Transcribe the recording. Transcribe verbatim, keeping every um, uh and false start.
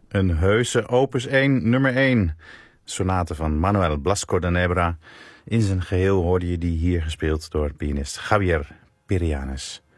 Een heuse opus één, nummer één. Sonate van Manuel Blasco de Nebra. In zijn geheel hoorde je die hier gespeeld door pianist Javier Perianes.